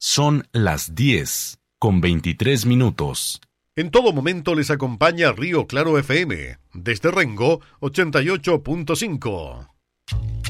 Son las 10:23. En todo momento les acompaña Río Claro FM, desde Rengo 88.5.